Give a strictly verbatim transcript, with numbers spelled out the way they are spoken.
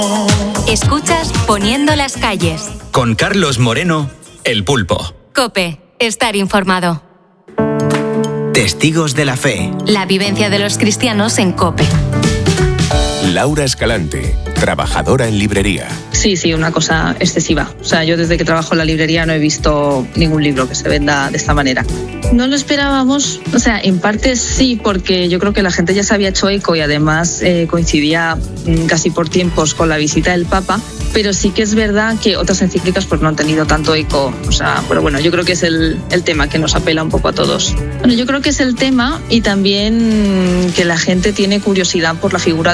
Escuchas Poniendo las calles. Con Carlos Moreno, El Pulpo. COPE. Estar informado. Testigos de la fe. La vivencia de los cristianos en COPE. Laura Escalante, trabajadora en librería. Sí, sí, una cosa excesiva. O sea, yo desde que trabajo en la librería no he visto ningún libro que se venda de esta manera. No lo esperábamos, o sea, en parte sí, porque yo creo que la gente ya se había hecho eco y además eh, coincidía mm, casi por tiempos con la visita del Papa, pero sí que es verdad que otras encíclicas pues no han tenido tanto eco. O sea, pero bueno, yo creo que es el, el tema que nos apela un poco a todos. Bueno, yo creo que es el tema y también que la gente tiene curiosidad por la figura